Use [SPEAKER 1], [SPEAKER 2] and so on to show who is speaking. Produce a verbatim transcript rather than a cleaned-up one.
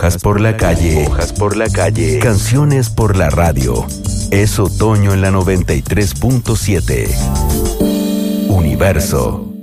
[SPEAKER 1] Hojas por la calle. Hojas por la calle. Canciones por la radio. Es otoño en la noventa y tres punto siete. Universo.